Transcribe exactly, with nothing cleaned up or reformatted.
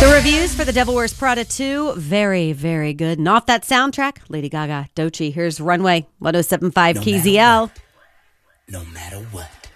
The reviews for The Devil Wears Prada two, very, very good. And off that soundtrack, Lady Gaga, Doechii. Here's Runway, one oh seven point five No K matter Z L. what. No matter what.